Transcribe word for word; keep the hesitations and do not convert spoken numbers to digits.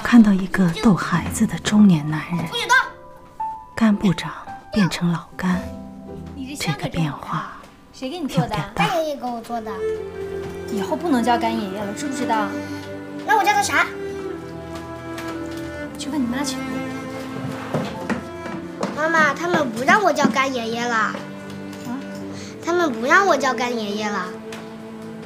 看到一个逗孩子的中年男人，干部长变成老干，这个变化谁给你做的？ 干爷爷给我做的。 以后不能叫干爷爷了，知不知道？ 那我叫他啥？ 去问你妈去。 妈妈，他们不让我叫干爷爷了。啊？他们不让我叫干爷爷了。